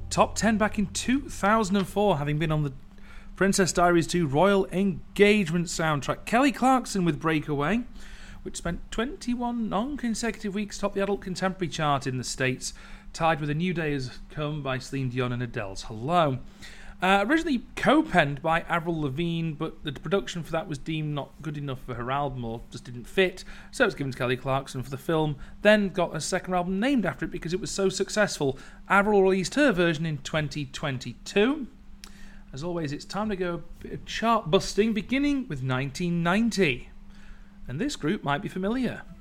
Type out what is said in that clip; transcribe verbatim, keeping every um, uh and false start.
top ten back in two thousand four, having been on the Princess Diaries two Royal Engagement soundtrack. Kelly Clarkson with Breakaway, which spent twenty-one non-consecutive weeks top the adult contemporary chart in the States, tied with A New Day Has Come by Celine Dion and Adele's Hello. Uh, originally co-penned by Avril Lavigne, but the production for that was deemed not good enough for her album, or just didn't fit, so it was given to Kelly Clarkson for the film, then got a second album named after it because it was so successful. Avril released her version in twenty twenty-two. As always, it's time to go a bit of chart busting, beginning with nineteen ninety. And this group might be familiar.